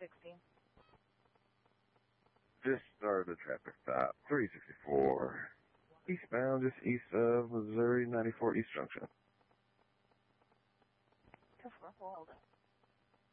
360. Just started a traffic stop. 364. Eastbound, just east of Missouri 94 East Junction. 2-4, hold it.